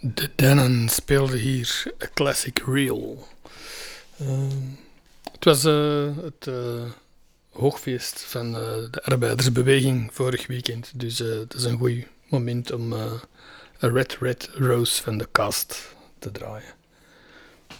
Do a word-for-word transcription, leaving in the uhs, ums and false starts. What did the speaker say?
De Denon speelde hier A Classic Reel. Uh, het was uh, het uh, hoogfeest van uh, de arbeidersbeweging vorig weekend. Dus uh, het is een goed moment om uh, A Red Red Rose van de Cast te draaien.